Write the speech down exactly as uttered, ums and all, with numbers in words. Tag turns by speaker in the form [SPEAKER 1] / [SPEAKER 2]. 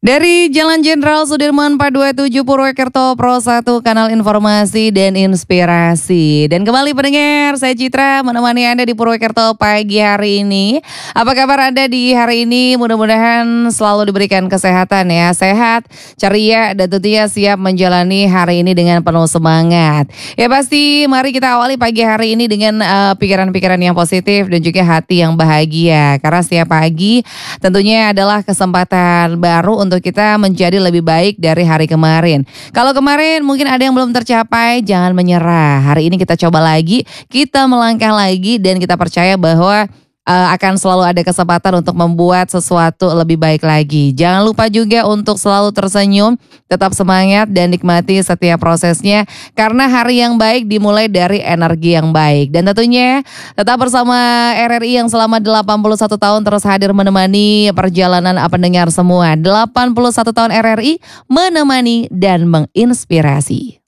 [SPEAKER 1] Dari Jalan Jenderal Sudirman empat dua tujuh Purwokerto Pro satu, kanal informasi dan inspirasi. Dan kembali pendengar, saya Citra menemani Anda di Purwokerto pagi hari ini. Apa kabar Anda di hari ini? Mudah-mudahan selalu diberikan kesehatan ya, sehat, ceria, dan tentunya siap menjalani hari ini dengan penuh semangat. Ya pasti mari kita awali pagi hari ini dengan uh, pikiran-pikiran yang positif dan juga hati yang bahagia. Karena setiap pagi tentunya adalah kesempatan baru untuk kita menjadi lebih baik dari hari kemarin. Kalau kemarin mungkin ada yang belum tercapai, jangan menyerah. Hari ini kita coba lagi, kita melangkah lagi dan kita percaya bahwa uh, akan selalu ada kesempatan untuk membuat sesuatu lebih baik lagi. Jangan lupa juga untuk selalu tersenyum, tetap semangat dan nikmati setiap prosesnya. Karena hari yang baik dimulai dari energi yang baik. Dan tentunya tetap bersama R R I yang selama delapan puluh satu tahun terus hadir menemani perjalanan pendengar semua. delapan puluh satu tahun R R I menemani dan menginspirasi.